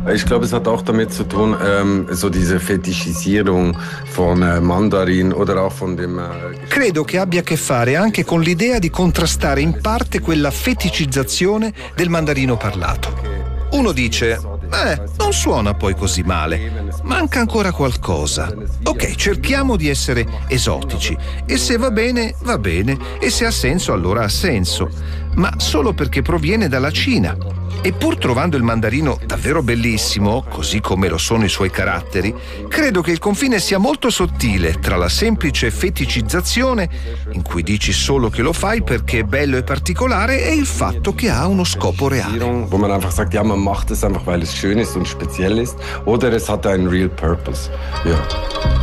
Ich glaube, es hat auch damit zu tun, so diese Fetischisierung von Mandarin oder auch von dem... Credo che abbia a che fare anche con l'idea di contrastare in parte quella feticizzazione del mandarino parlato. Uno dice, non suona poi così male, manca ancora qualcosa. Ok, cerchiamo di essere esotici e se va bene, e se ha senso allora ha senso, ma solo perché proviene dalla Cina. E pur trovando il mandarino davvero bellissimo, così come lo sono i suoi caratteri, credo che il confine sia molto sottile tra la semplice feticizzazione, in cui dici solo che lo fai perché è bello e particolare, e il fatto che ha uno scopo reale. Wo man einfach sagt, ja, man macht es einfach, weil es schön ist und speziell ist, oder es hat einen real purpose. Ja.